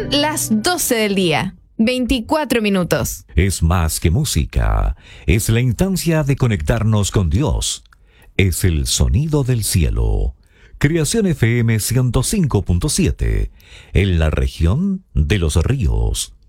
las 12 del día, 24 minutos. Es más que música, es la instancia de conectarnos con Dios. Es el sonido del cielo. Creación FM 105.7, en la región de Los Ríos.